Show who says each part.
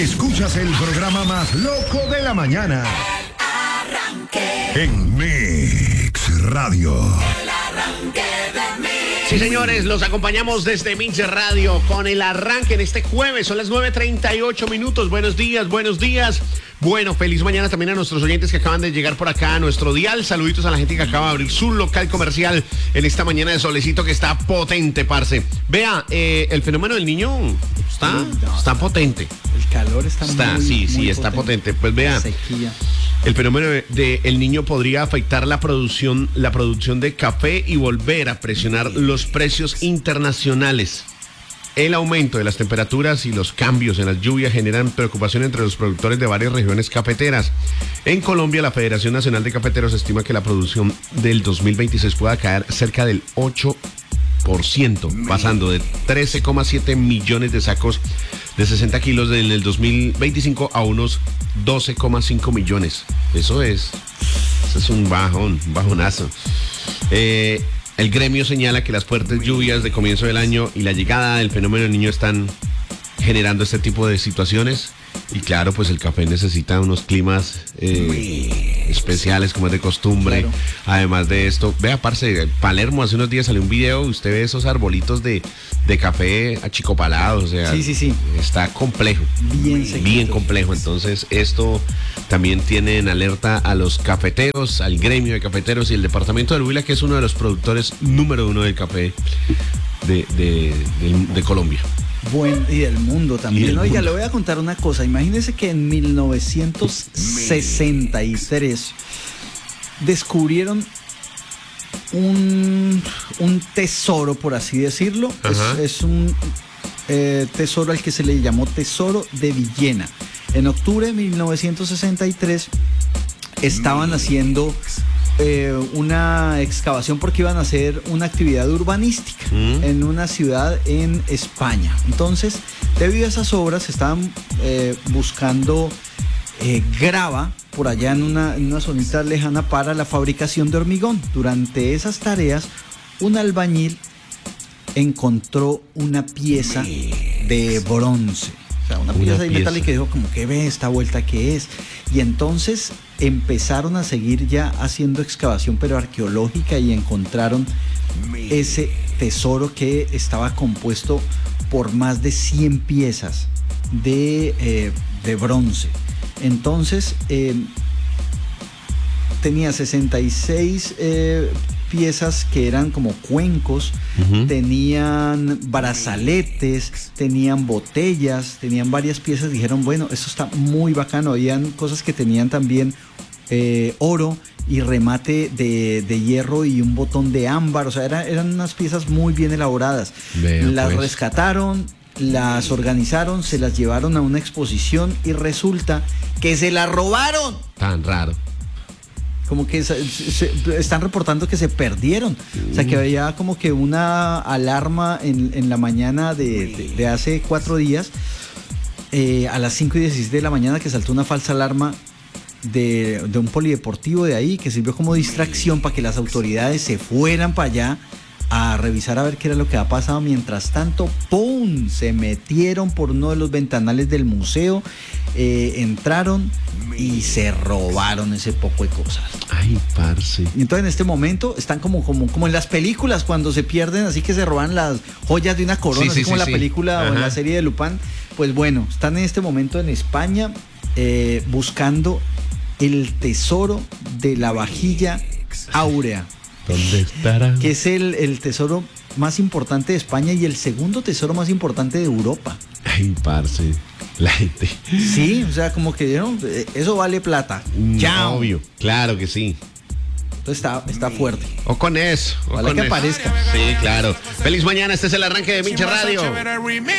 Speaker 1: Escuchas el programa más loco de la mañana.
Speaker 2: El arranque.
Speaker 1: En Mix Radio.
Speaker 2: El arranque de Mix.
Speaker 3: Sí, señores, los acompañamos desde Mix Radio con el arranque en este jueves. Son las 9:38 minutos. Buenos días, buenos días. Bueno, feliz mañana también a nuestros oyentes que acaban de llegar por acá a nuestro dial. Saluditos a la gente que acaba de abrir su local comercial en esta mañana de solecito que está potente, parce. Vea, el fenómeno del niño está potente.
Speaker 4: El calor está muy
Speaker 3: está potente. Pues vea,
Speaker 4: sequía.
Speaker 3: el fenómeno del niño podría afectar la producción de café y volver a presionar los precios internacionales. El aumento de las temperaturas y los cambios en las lluvias generan preocupación entre los productores de varias regiones cafeteras. En Colombia, la Federación Nacional de Cafeteros estima que la producción del 2026 pueda caer cerca del 8%, pasando de 13,7 millones de sacos de 60 kilos en el 2025 a unos 12,5 millones. Eso es un bajonazo. El gremio señala que las fuertes lluvias de comienzo del año y la llegada del fenómeno del niño están generando este tipo de situaciones. Y claro, pues el café necesita unos climas especiales como es de costumbre.
Speaker 4: Claro.
Speaker 3: Además de esto, vea, parce, Palermo hace unos días salió un video, usted ve esos arbolitos de café achicopalados, o sea,
Speaker 4: Sí.
Speaker 3: está complejo.
Speaker 4: Bien
Speaker 3: complejo. Entonces, esto también tiene en alerta a los cafeteros, al gremio de cafeteros y el departamento del Huila, que es uno de los productores número uno del café de Colombia.
Speaker 4: Y del mundo también.
Speaker 3: del
Speaker 4: Oiga,
Speaker 3: mundo.
Speaker 4: le voy a contar una cosa. Imagínense que en 1963 descubrieron un tesoro, por así decirlo. Es un tesoro al que se le llamó Tesoro de Villena. En octubre de 1963 estaban haciendo una excavación porque iban a hacer una actividad urbanística en una ciudad en España. Entonces, debido a esas obras, estaban buscando grava por allá en una zonita lejana para la fabricación de hormigón. Durante esas tareas, un albañil encontró una pieza de bronce. O sea, una pieza de metal y que dijo como que ve esta vuelta que es. Y entonces empezaron a seguir ya haciendo excavación pero arqueológica y encontraron ese tesoro que estaba compuesto por más de 100 piezas de bronce. Entonces tenía 66 piezas que eran como cuencos, tenían brazaletes, tenían botellas, tenían varias piezas. Dijeron, bueno, esto está muy bacano. Habían cosas que tenían también oro y remate de hierro y un botón de ámbar. O sea, eran unas piezas muy bien elaboradas. Las rescataron, las organizaron, se las llevaron a una exposición y resulta que se las robaron.
Speaker 3: Tan raro.
Speaker 4: Como que están reportando que se perdieron. O sea, que había como que una alarma en la mañana de hace 4 días, a las 5:16 de la mañana, que saltó una falsa alarma de un polideportivo de ahí, que sirvió como distracción para que las autoridades se fueran para allá a revisar a ver qué era lo que ha pasado. Mientras tanto, ¡pum!, se metieron por uno de los ventanales del museo, entraron y se robaron ese poco de cosas.
Speaker 3: Ay, parce.
Speaker 4: Y entonces en este momento están como en las películas cuando se pierden, así que se roban las joyas de una corona, así como en la película o en la serie de Lupin. Pues bueno, están en este momento en España buscando el tesoro de la vajilla áurea.
Speaker 3: ¿Dónde estará?
Speaker 4: Que es el tesoro más importante de España y el segundo tesoro más importante de Europa.
Speaker 3: Ay, parce, la gente.
Speaker 4: Sí, o sea, como que ¿no? Eso vale plata. Ya.
Speaker 3: Obvio, claro que sí.
Speaker 4: Entonces está fuerte.
Speaker 3: O con eso.
Speaker 4: Ojalá que aparezca.
Speaker 3: Sí, claro. Feliz mañana, este es el arranque de Mix Radio.